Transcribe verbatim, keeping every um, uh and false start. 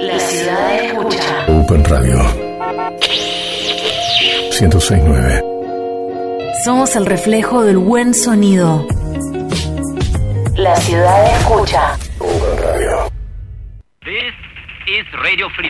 La ciudad escucha. Open Radio ciento seis punto nueve. Somos el reflejo del buen sonido. La ciudad escucha. Open Radio. This is Radio Free.